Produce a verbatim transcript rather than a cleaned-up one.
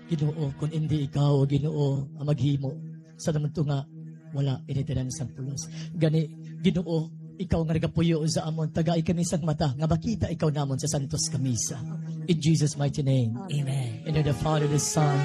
Ginoo, kung hindi ikaw, Ginoo, ang maghimo, sa naman to nga, wala initiran sa pulos. Gani, Ginoo, ikaw nga nagapuyo sa amon, tagay kami sang mata, nga makita ikaw namon sa Santos Kamisa. In Jesus' mighty name. Amen. In the name of the Father, the Son,